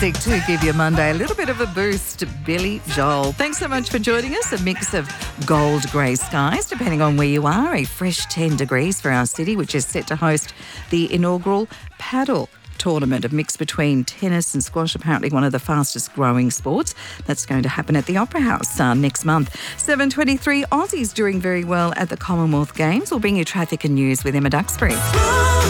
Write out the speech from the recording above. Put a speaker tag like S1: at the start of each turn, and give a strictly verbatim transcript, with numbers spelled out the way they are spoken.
S1: music to give your Monday a little bit of a boost. Billy Joel. Thanks so much for joining us. A mix of gold grey skies, depending on where you are. A fresh ten degrees for our city, which is set to host the inaugural paddle tournament, a mix between tennis and squash, apparently one of the fastest growing sports. That's going to happen at the Opera House uh, next month. seven twenty-three Aussies doing very well at the Commonwealth Games. We'll bring you traffic and news with Emma Duxbury.